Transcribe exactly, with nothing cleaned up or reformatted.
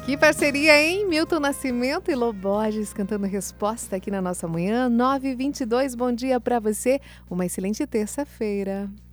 Que parceria, hein? Milton Nascimento e Lô Borges cantando resposta aqui na nossa manhã. nove e vinte e dois, bom dia para você. Uma excelente terça-feira.